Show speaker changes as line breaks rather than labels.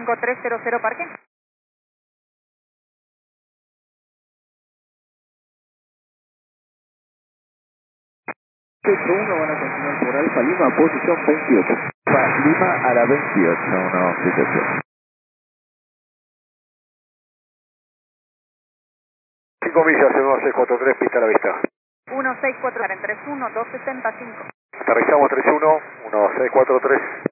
5300 parque.
81 van a continuar por Alfa Lima, posición 28.
Alfa Lima a la 28, 178.
5 millas, 1643, pista a la vista.
164 en 31 275.
Aterrizamos 31, 1643.